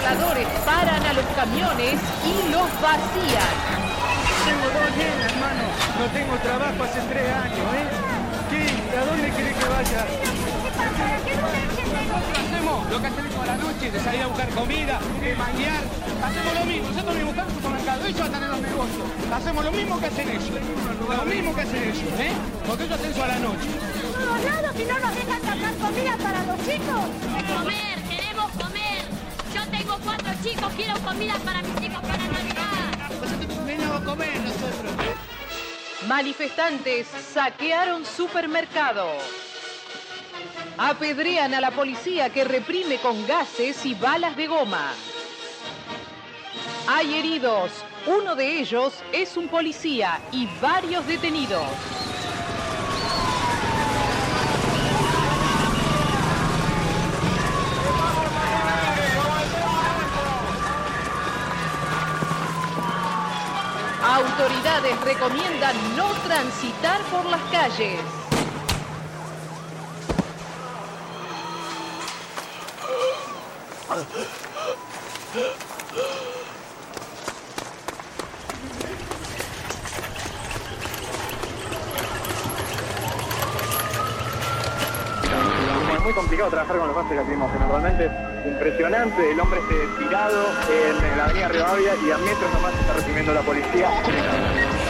trabajadores paran a los camiones y los vacían. Tengo 2 nenas, hermano. No tengo trabajo hace 3 años, ¿eh? ¿Qué? ¿A dónde querés que vaya? ¿Qué pasa? ¿Qué no Hacemos lo que hacemos a la noche, de salir a buscar comida, de manguear. Hacemos lo mismo, nosotros mismos estamos en el supermercado, ellos están en los negocios. Hacemos lo mismo que hacen ellos. Lo mismo que hacen ellos, ¿eh? Porque ellos hacen eso a la noche. todos lados si no nos dejan sacar comida para los chicos? Comer, queremos comer. Yo tengo 4 chicos, quiero comida para mis chicos para Navidad. Nosotros venimos a comer nosotros. Manifestantes saquearon supermercado. Apedrean a la policía que reprime con gases y balas de goma. Hay heridos. Uno de ellos es un policía y varios detenidos. Autoridades recomiendan no transitar por las calles. Es muy complicado trabajar con los gases lacrimógenos, realmente es impresionante. El hombre tirado en la avenida Rivadavia y a metros nomás está recibiendo la policía.